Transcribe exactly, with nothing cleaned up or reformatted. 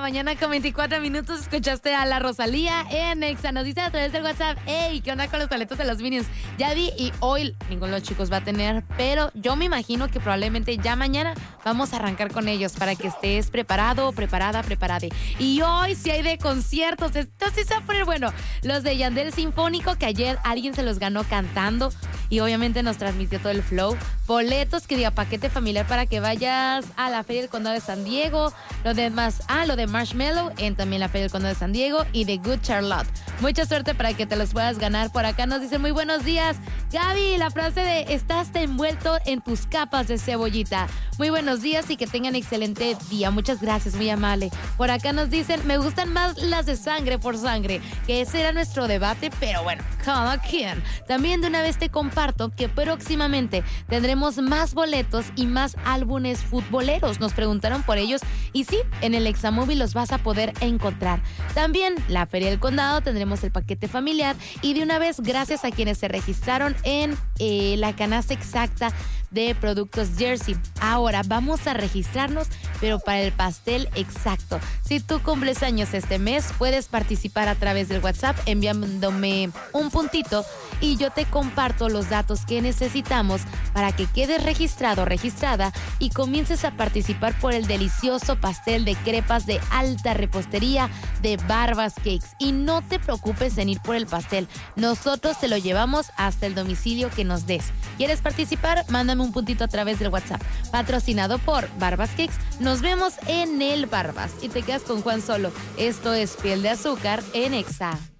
mañana con veinticuatro minutos. Escuchaste a la Rosalía en Exa. Nos dice a través del WhatsApp, hey, ¿qué onda con los boletos de los Minions? Ya vi y hoy ninguno de los chicos va a tener, pero yo me imagino que probablemente ya mañana vamos a arrancar con ellos para que estés preparado, preparada, preparada. Y hoy sí hay de conciertos, entonces se va a poner bueno. Los de Yandel Sinfónico, que ayer alguien se los ganó cantando y obviamente nos transmitió todo el flow. Boletos que diga paquete familiar para que vayas a la Feria del Condado de San Diego. Lo demás, ah, lo de Marshmello en también la Feria del Condado de San Diego y de Good Charlotte. Mucha suerte para que te los puedas ganar. Por acá nos dicen muy buenos días. Gaby, la frase de estás envuelto en tus capas de cebollita. Muy buenos días y que tengan excelente día. Muchas gracias, muy amable. Por acá nos dicen, me gustan más las de sangre por sangre, que ese era nuestro debate, pero bueno, cada quien. También de una vez te comparto que próximamente tendremos más boletos y más álbumes futboleros. Nos preguntaron por ellos y sí, en el Examóvil los vas a poder encontrar. También la Feria del Condado tendremos el paquete familiar y de una vez gracias a quienes se registraron en eh, la canasta exacta de productos Jersey. Ahora vamos a registrarnos, pero para el pastel exacto. Si tú cumples años este mes, puedes participar a través del WhatsApp enviándome un puntito y yo te comparto los datos que necesitamos para que quedes registrado o registrada y comiences a participar por el delicioso pastel de crepas de alta repostería de Barbas Cakes. Y no te preocupes en ir por el pastel. Nosotros te lo llevamos hasta el domicilio que nos des. ¿Quieres participar? Mándame un puntito a través del WhatsApp. Patrocinado por Barbas Cakes. Nos vemos en el Barbas y te quedas con Juan Solo. Esto es Piel de Azúcar en Exa.